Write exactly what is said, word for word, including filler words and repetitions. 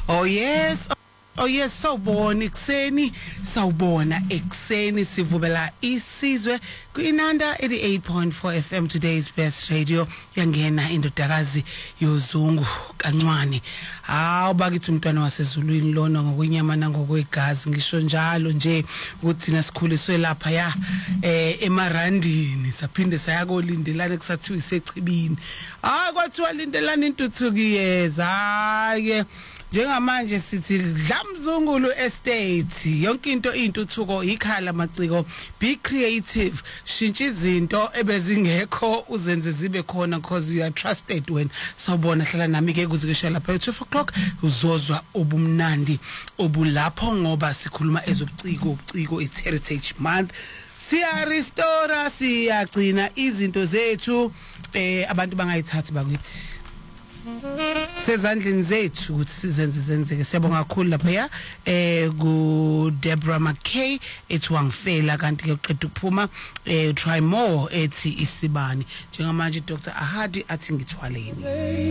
Oh yes. Oh yes, sawubona ekseni, sawubona ekseni sivubela isizwe kuInanda eighty-eight point four F M, today's best radio. Yangena indodakazi yozungu kancwane. Hawu bakithi umntwana wasezulwini lona ngokwenyama nangokwegazi, ngisho njalo nje ukuthi thina sikhuliswe lapha ya eh emarandini saphinde sayakolindelana kusathiwa isechibini. Hayi kwathiwa lindelana intuthuko iyeza. Hayi njengamanje sithi Dlamzungulu Estate, yonke into intuthuko ikhala maciko. Be creative, shintsha izinto ebezingekho uzenze zibe khona, because you are trusted. When sawubona hlala nami ke kuzikisha lapha twelve o'clock uzozwa obumnandi obulapho ngoba sikhuluma ezobuciko. Ubuciko it's Heritage Month. Siya restore, siyagcina izinto zethu eh abantu bangayithathi bakithi sezandleni zethu ukuthi sizenze zenzeke. Siyabonga kakhulu lapha ya eh ku Deborah McKay ethi wangifela kanti ke uqeda ukuphuma eh try more ethi isibani. Njengamanje Doctor Ahadi athi ngithwaleni.